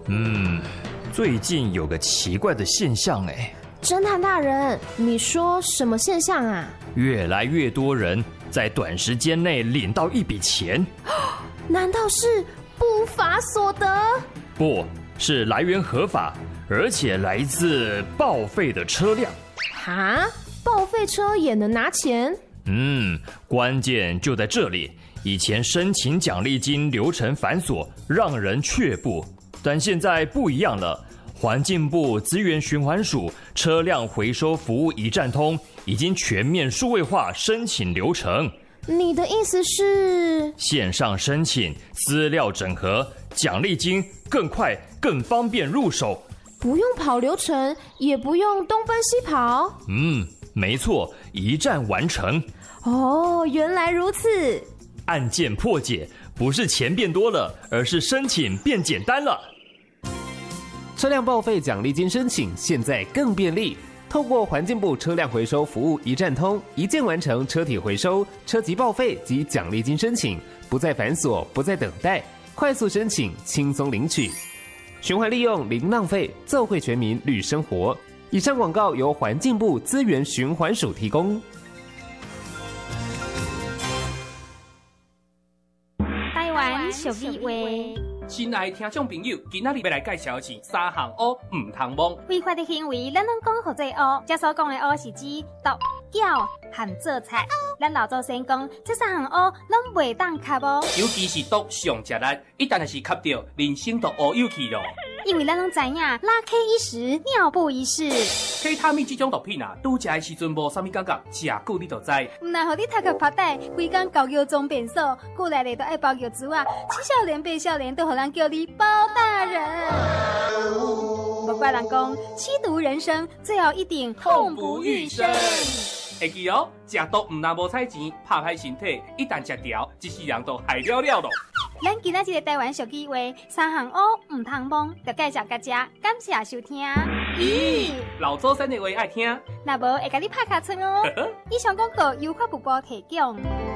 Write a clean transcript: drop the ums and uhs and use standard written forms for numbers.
最近有个奇怪的现象哎。 侦探大人，你说什么现象啊？ 越来越多人在短时间内领到一笔钱。 难道是不法所得？ 不是，来源合法，而且来自报废的车辆。 哈？报废车也能拿钱？ 关键就在这里。以前申请奖励金流程繁琐，让人却步，但现在不一样了。环境部资源循环署车辆回收服务一站通已经全面数位化申请流程。 你的意思是线上申请，资料整合，奖励金更快更方便入手， 不用跑流程，也不用东奔西跑。 没错，一站完成。 哦，原来如此。 案件破解不是钱变多了，而是申请变简单了。 车辆报废奖励金申请现在更便利，透过环境部车辆回收服务一站通，一键完成车体回收、车籍报废及奖励金申请，不再繁琐，不再等待，快速申请，轻松领取。循环利用，零浪费，奏会全民绿生活。以上广告由环境部资源循环署提供。 台湾俗语话。 亲爱的听众朋友，今仔日要来介绍的是三项乌唔通摸。 违法的行为，咱拢讲好做乌。这所讲的乌是指毒、搅和做菜。咱老祖先讲，这三项乌拢袂当吸哦。 尤其是毒上食力，一旦是吸到，人生都乌有去咯。 因为咱拢知影，拉 K 一时，尿布一世。 K 他命这种毒品啊，拄食的时阵无啥物感觉，食久你就知。 唔然互你头壳拍带，规工搞药装变数，过来咧都爱包药珠啊，七少年八少年都互人叫你包大人。不怪人讲，吸毒人生最后一定痛不欲生。 会记哦，食毒唔但无彩钱，拍歹身体，一旦食掉，一世人都害了了咯。 咱今仔日的台湾俗语话，三项乌唔通摸，就介绍大家，感谢收听。 咦，老祖先的话爱听， 若无会甲你拍卡村哦。以上广告由法务部提供。